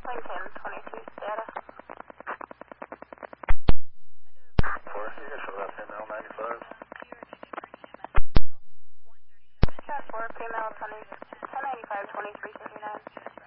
Lincoln 22 data. 4, you guys show that female 95. Shot 4, female 1095, 2359.